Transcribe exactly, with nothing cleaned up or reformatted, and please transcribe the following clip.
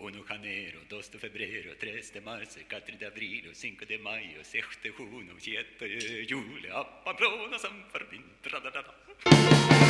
uno janeiro, dos de febrero, tres de marzo, quattro de abril, cinco de maio, sex de junio, siete de juli, a Pamplona, San Fermín,